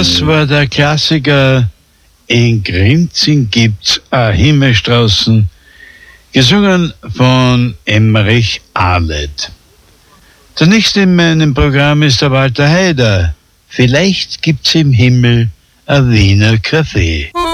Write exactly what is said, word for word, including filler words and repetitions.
Das war der Klassiker In Grinzing gibt's a Himmelstraßen, gesungen von Emmerich Arlet. Der nächste in meinem Programm ist der Walter Haider. Vielleicht gibt's im Himmel a Wiener Café.